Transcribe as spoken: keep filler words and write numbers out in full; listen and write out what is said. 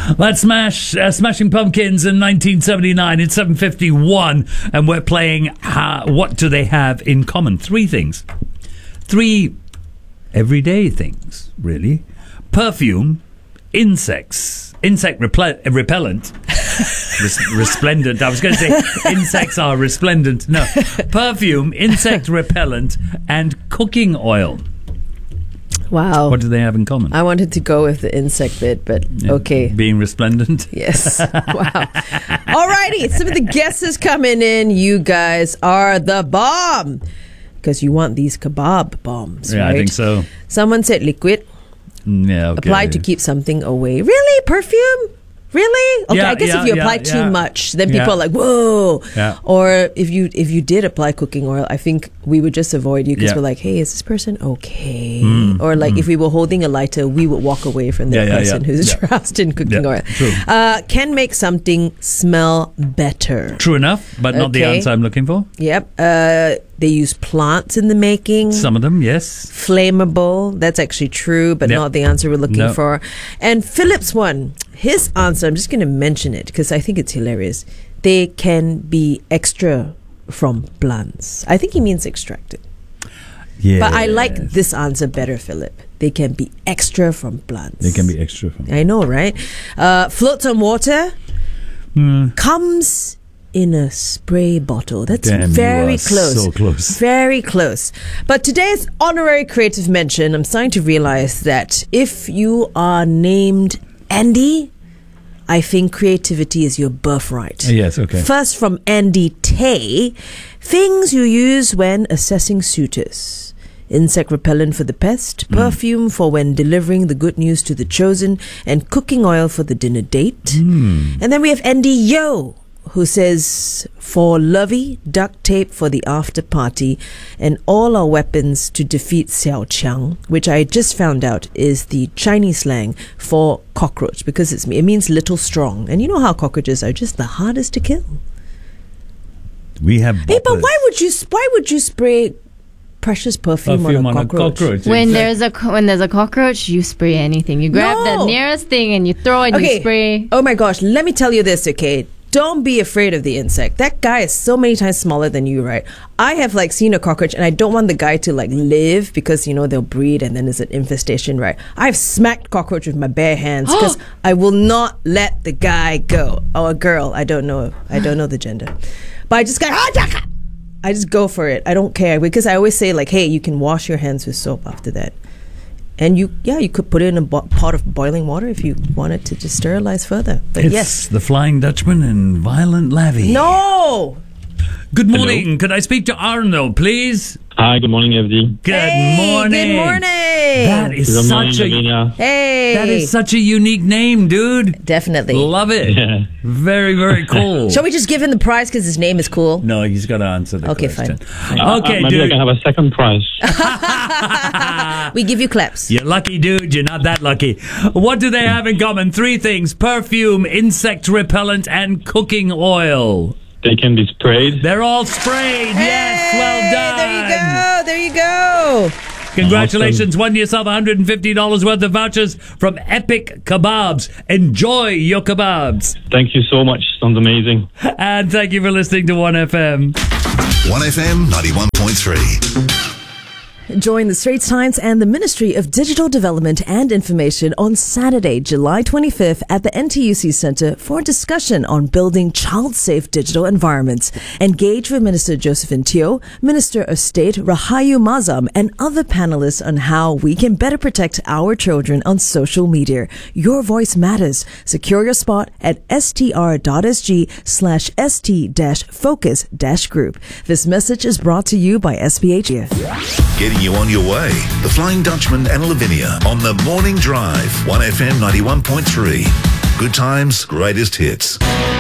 Let's smash uh, Smashing Pumpkins in nineteen seventy-nine. It's seven fifty-one, and we're playing uh, What Do They Have in Common? Three things. Three everyday things, really. Perfume, insects, insect repel- repellent, Res- resplendent. I was going to say insects are resplendent. No. Perfume, insect repellent, and cooking oil. Wow. What do they have in common? I wanted to go with the insect bit, but Yeah, okay. Being resplendent? Yes. Wow. Alrighty, some of the guesses coming in. You guys are the bomb. Because you want these kebab bombs, Yeah, right? I think so. Someone said liquid. Yeah, okay. Applied to keep something away. Really? Perfume? Really? Okay, Yeah, I guess yeah, if you yeah, apply yeah. too much, then people Yeah. are like, whoa. Yeah. Or if you if you did apply cooking oil, I think we would just avoid you because Yeah. we're like, hey, is this person okay? Mm, or like mm. if we were holding a lighter, we would walk away from that Yeah, yeah, person yeah. who's Yeah. dressed in cooking Yeah, oil. true. Uh, can make something smell better. True enough, but not the Okay. answer I'm looking for. Yep. Uh, they use plants in the making. Some of them, yes. Flammable. That's actually true, but Yep. not the answer we're looking No. for. And Philip's one, his answer, I'm just going to mention it because I think it's hilarious. They can be extra from plants. I think he means extracted. Yeah. But I like this answer better, Philip. They can be extra from plants. They can be extra from. I know, right? Uh, floats on water. Mm. Comes in a spray bottle. That's Damn, you very are close. so close. Very close. But today's honorary creative mention, I'm starting to realize that if you are named Andy, I think creativity is your birthright. Uh, yes, okay. First from Andy Tay, things you use when assessing suitors. Insect repellent for the pest, Mm. perfume for when delivering the good news to the chosen, and cooking oil for the dinner date. Mm. And then we have Andy Yo, who says, for lovey, duct tape for the after party, and all our weapons to defeat Xiao Qiang, which I just found out is the Chinese slang for cockroach, because it's, it means little strong. And you know how cockroaches are just the hardest to kill. We have. Hey, but boppers. why would you why would you spray precious perfume, Perfume on a cockroach? cockroach? When Exactly. there's a co- when there's a cockroach, you spray anything. You grab No. the nearest thing and you throw it and Okay. you spray. Oh my gosh, let me tell you this, okay? Don't be afraid of the insect. That guy is so many times smaller than you, right? I have like seen a cockroach and I don't want the guy to like live because, you know, they'll breed and then there's an infestation, right? I've smacked cockroach with my bare hands because I will not let the guy go. Or a girl, I don't know. I don't know the gender. But I just go, I just go for it. I don't care because I always say like, hey, you can wash your hands with soap after that. And you, yeah, you could put it in a bo- pot of boiling water if you wanted to just sterilize further. But It's yes. the Flying Dutchman and Violent Lavy. No! Good morning. Could I speak to Arno, please? Hi, good morning, F D. Good Hey, morning. Good morning. That is Good morning, such a Lavinia. Hey. that is such a unique name, dude. Definitely. Love it. Yeah. Very, very cool. Shall we just give him the prize because his name is cool? No, he's got to answer the Okay, question. Uh, Okay, uh, maybe I dude. can have a second prize. We give you claps. You're lucky, dude. You're not that lucky. What do they have in common? Three things: perfume, insect repellent, and cooking oil. They can be sprayed. They're all sprayed. Yes, well done. There you go. There you go. Congratulations, won yourself one hundred fifty dollars worth of vouchers from Epic Kebabs. Enjoy your kebabs. Thank you so much. Sounds amazing. And thank you for listening to one F M. one F M ninety-one point three. Join the Straits Times and the Ministry of Digital Development and Information on Saturday, July twenty-fifth at the N T U C Centre for a discussion on building child-safe digital environments. Engage with Minister Josephine Teo, Minister of State Rahayu Mazam, and other panelists on how we can better protect our children on social media. Your voice matters. Secure your spot at str.sg slash st dash focus dash group. This message is brought to you by S B H. Getting you on your way. The Flying Dutchman and Lavinia on the Morning Drive. one F M ninety-one point three. Good times, greatest hits.